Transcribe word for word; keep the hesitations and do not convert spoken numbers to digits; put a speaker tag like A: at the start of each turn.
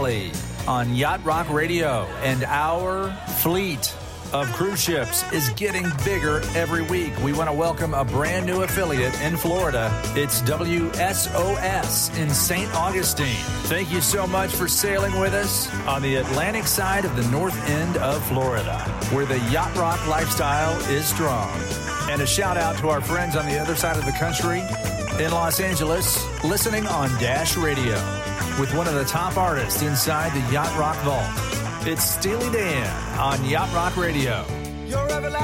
A: Daily on Yacht Rock Radio, and our fleet of cruise ships is getting bigger every week. We want to welcome a brand new affiliate in Florida. It's W S O S in Saint Augustine. Thank you so much for sailing with us on the Atlantic side of the north end of Florida, where the yacht rock lifestyle is strong. And a shout out to our friends on the other side of the country in Los Angeles, listening on Dash Radio with one of the top artists inside the Yacht Rock Vault. It's Steely Dan on Yacht Rock Radio.
B: Your everlasting